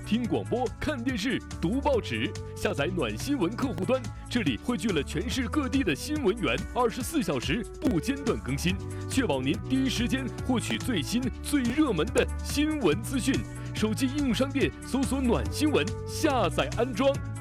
听广播、看电视、读报纸，下载暖新闻客户端，这里汇聚了全市各地的新闻源，24小时不间断更新，确保您第一时间获取最新、最热门的新闻资讯。手机应用商店搜索"暖新闻"，下载安装。